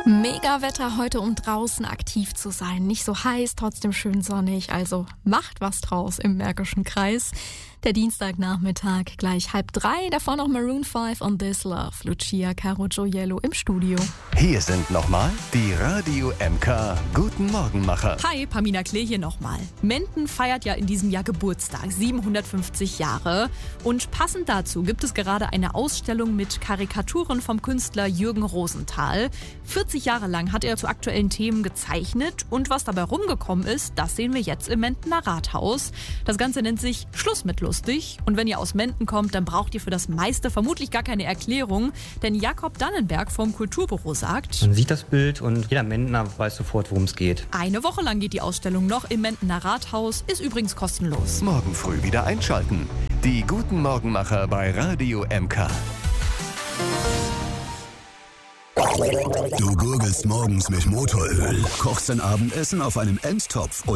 Mega Wetter heute, um draußen aktiv zu sein. Nicht so heiß, trotzdem schön sonnig. Also macht was draus im Märkischen Kreis. Der Dienstagnachmittag, gleich 2:30. Davor noch Maroon 5 und This Love. Lucia Caro Gioiello im Studio. Hier sind nochmal die Radio MK Guten Morgenmacher. Hi, Pamina Klee hier nochmal. Menden feiert ja in diesem Jahr Geburtstag, 750 Jahre. Und passend dazu gibt es gerade eine Ausstellung mit Karikaturen vom Künstler Jürgen Rosenthal. 40 Jahre lang hat er zu aktuellen Themen gezeichnet. Und was dabei rumgekommen ist, das sehen wir jetzt im Mendener Rathaus. Das Ganze nennt sich Schluss mit lustig. Und wenn ihr aus Menden kommt, dann braucht ihr für das meiste vermutlich gar keine Erklärung. Denn Jakob Dannenberg vom Kulturbüro sagt: Man sieht das Bild und jeder Mendner weiß sofort, worum es geht. Eine Woche lang geht die Ausstellung noch im Mendener Rathaus, ist übrigens kostenlos. Morgen früh wieder einschalten. Die Guten Morgenmacher bei Radio MK. Du gurgelst morgens mit Motoröl, kochst dein Abendessen auf einem Endtopf und